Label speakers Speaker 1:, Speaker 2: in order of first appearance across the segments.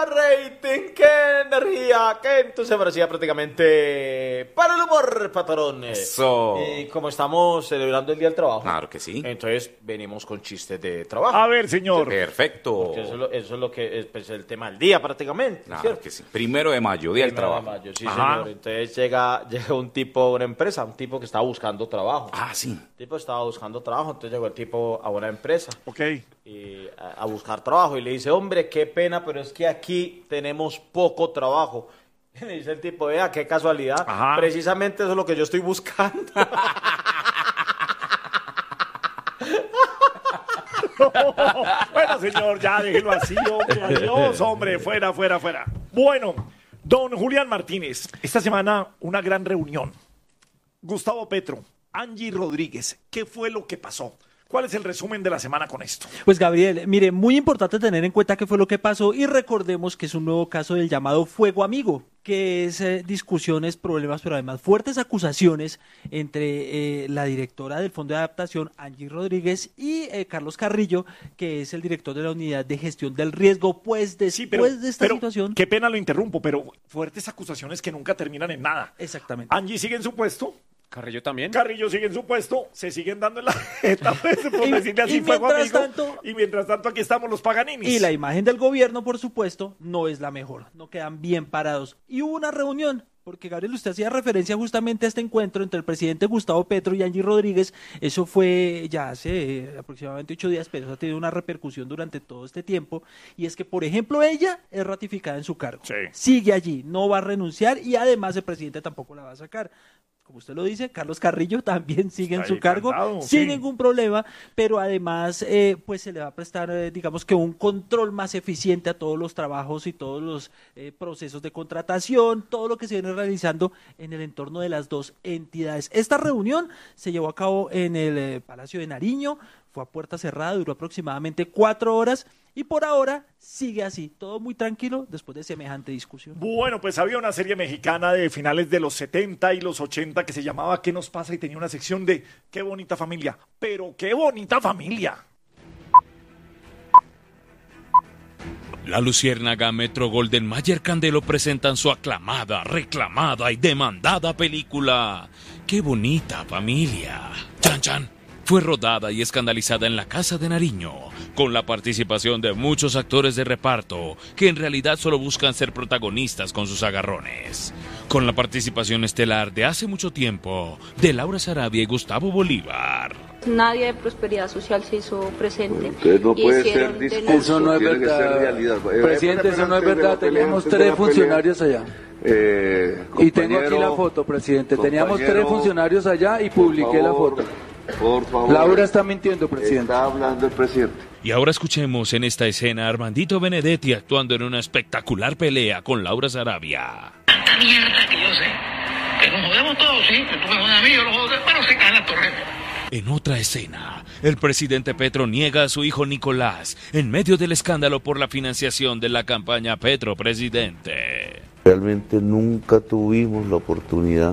Speaker 1: rating, qué energía, qué entusiasmo parecía prácticamente para el humor, patrón.
Speaker 2: Eso.
Speaker 1: Y como estamos celebrando el Día del Trabajo,
Speaker 2: Claro que sí.
Speaker 1: entonces venimos con chistes de trabajo.
Speaker 3: A ver, señor.
Speaker 2: Perfecto.
Speaker 1: Porque eso es lo que es pues, el tema del día prácticamente,
Speaker 2: Claro
Speaker 1: ¿cierto?
Speaker 2: que sí. 1 de mayo, Día del
Speaker 1: Primero de
Speaker 2: Trabajo.
Speaker 1: mayo, sí,
Speaker 3: Ajá.
Speaker 1: señor. Entonces llega un tipo a una empresa, un tipo que estaba buscando trabajo.
Speaker 2: Ah, sí.
Speaker 1: El tipo estaba buscando trabajo, entonces llegó el tipo a una empresa
Speaker 3: Ok.
Speaker 1: a buscar trabajo y le dice, hombre, qué pena, pero es que aquí tenemos poco trabajo. Y le dice el tipo, vea, qué casualidad.
Speaker 3: Ajá.
Speaker 1: Precisamente eso es lo que yo estoy buscando.
Speaker 3: Bueno, señor, ya déjelo así, hombre. Adiós, hombre. Fuera. Bueno, don Julián Martínez, esta semana una gran reunión. Gustavo Petro, Angie Rodríguez, ¿qué fue lo que pasó? ¿Cuál es el resumen de la semana con esto?
Speaker 4: Pues Gabriel, mire, muy importante tener en cuenta qué fue lo que pasó y recordemos que es un nuevo caso del llamado fuego amigo, que es discusiones, problemas, pero además fuertes acusaciones entre la directora del Fondo de Adaptación, Angie Rodríguez, y Carlos Carrillo, que es el director de la Unidad de Gestión del Riesgo. Pues después de esta situación...
Speaker 3: Qué pena lo interrumpo, pero fuertes acusaciones que nunca terminan en nada.
Speaker 4: Exactamente.
Speaker 3: Angie sigue en su puesto.
Speaker 5: Carrillo también.
Speaker 3: Carrillo sigue en su puesto, se siguen dando en la jeta, pues, por
Speaker 4: Y-
Speaker 3: decirle así,
Speaker 4: y
Speaker 3: fuego
Speaker 4: mientras
Speaker 3: amigo.
Speaker 4: tanto-
Speaker 3: Y mientras tanto aquí estamos los paganinis.
Speaker 4: Y la imagen del gobierno, por supuesto, no es la mejor. No quedan bien parados. Y hubo una reunión, porque Gabriel, usted hacía referencia justamente a este encuentro entre el presidente Gustavo Petro y Angie Rodríguez. Eso fue ya hace aproximadamente 8 días, pero eso ha tenido una repercusión durante todo este tiempo. Y es que, por ejemplo, ella es ratificada en su cargo.
Speaker 3: Sí.
Speaker 4: Sigue allí, no va a renunciar y además el presidente tampoco la va a sacar. Como usted lo dice, Carlos Carrillo también sigue en
Speaker 3: Está
Speaker 4: su
Speaker 3: ahí
Speaker 4: cargo
Speaker 3: plantado,
Speaker 4: sin
Speaker 3: sí.
Speaker 4: ningún problema, pero además pues se le va a prestar, digamos que un control más eficiente a todos los trabajos y todos los procesos de contratación, todo lo que se viene realizando en el entorno de las dos entidades. Esta reunión se llevó a cabo en el Palacio de Nariño, fue a puerta cerrada, duró aproximadamente 4 horas y por ahora sigue así, todo muy tranquilo después de semejante discusión.
Speaker 3: Bueno, pues había una serie mexicana de finales de los 70 y los 80 que se llamaba ¿Qué nos pasa? Y tenía una sección de qué bonita familia. Pero qué bonita familia.
Speaker 6: La luciérnaga Metro Golden Mayer Candelo presentan su aclamada, reclamada y demandada película ¡Qué bonita familia! ¡Chan, chan! Fue rodada y escandalizada en la Casa de Nariño, con la participación de muchos actores de reparto que en realidad solo buscan ser protagonistas con sus agarrones. Con la participación estelar de hace mucho tiempo de Laura Sarabia y Gustavo Bolívar.
Speaker 7: Nadie de Prosperidad Social se hizo presente.
Speaker 8: Entonces no puede
Speaker 7: Hicieron
Speaker 8: ser
Speaker 7: denuncias.
Speaker 8: discurso,
Speaker 9: Eso no es
Speaker 8: tiene que ser
Speaker 9: verdad.
Speaker 8: realidad.
Speaker 9: Presidente, eso no es verdad. Teníamos 3 funcionarios allá. Y tengo aquí la foto, presidente. Teníamos 3 funcionarios allá y publiqué la foto.
Speaker 8: Por favor.
Speaker 9: Laura está mintiendo, presidente.
Speaker 8: Está hablando el presidente.
Speaker 6: Y ahora escuchemos en esta escena a Armandito Benedetti actuando en una espectacular pelea con Laura Sarabia.
Speaker 10: Tanta mierda que yo sé. Que nos jodemos todos, sí. Que tú me jodas a mí, yo lo jodo, pero se cae la torre.
Speaker 6: En otra escena, el presidente Petro niega a su hijo Nicolás en medio del escándalo por la financiación de la campaña Petro Presidente.
Speaker 8: Realmente nunca tuvimos la oportunidad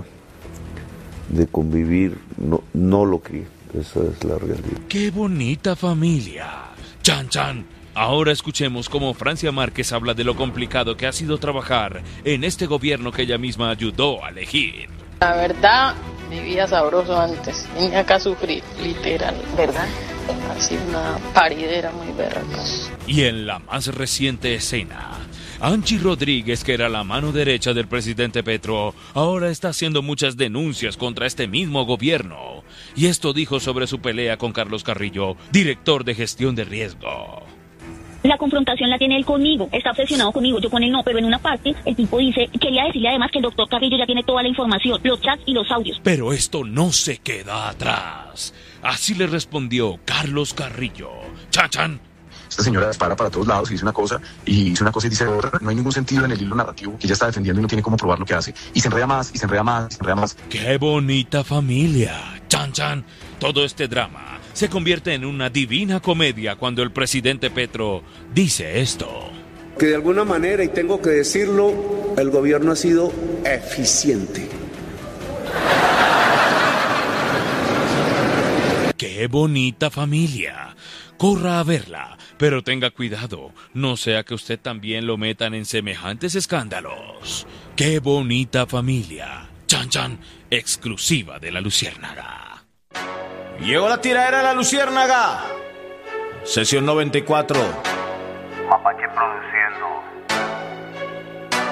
Speaker 8: de convivir, no lo que esa es la realidad.
Speaker 6: ¡Qué bonita familia! ¡Chan, chan! Ahora escuchemos cómo Francia Márquez habla de lo complicado que ha sido trabajar en este gobierno que ella misma ayudó a elegir.
Speaker 11: La verdad, vivía sabroso antes, vine acá a sufrir, literal, ¿verdad? Así una paridera muy berraca.
Speaker 6: Y en la más reciente escena, Angie Rodríguez, que era la mano derecha del presidente Petro, ahora está haciendo muchas denuncias contra este mismo gobierno. Y esto dijo sobre su pelea con Carlos Carrillo, director de gestión de riesgo.
Speaker 12: La confrontación la tiene él conmigo, está obsesionado conmigo, yo con él no, pero en una parte el tipo dice, quería decirle además que el doctor Carrillo ya tiene toda la información, los chats y los audios.
Speaker 6: Pero esto no se queda atrás. Así le respondió Carlos Carrillo. ¡Chan, chan!
Speaker 13: Esta señora dispara para todos lados y dice una cosa y dice otra. No hay ningún sentido en el hilo narrativo que ella está defendiendo y no tiene cómo probar lo que hace. Y se enreda más, y se enreda más, y se enreda más.
Speaker 6: ¡Qué bonita familia! ¡Chan, chan! Todo este drama se convierte en una divina comedia cuando el presidente Petro dice esto.
Speaker 14: Que de alguna manera, y tengo que decirlo, el gobierno ha sido eficiente.
Speaker 6: ¡Qué ¡Qué bonita familia! Corra a verla, pero tenga cuidado, no sea que usted también lo metan en semejantes escándalos. ¡Qué bonita familia! Chan Chan, exclusiva de La Luciérnaga.
Speaker 1: Llegó la tiradera de La Luciérnaga. Sesión 94.
Speaker 5: Mapache produciendo.